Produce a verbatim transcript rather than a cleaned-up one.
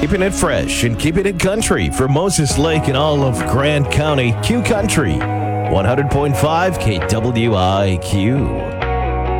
keeping it fresh and keeping it country for Moses Lake and all of Grant County. Q Country, one hundred point five K W I Q.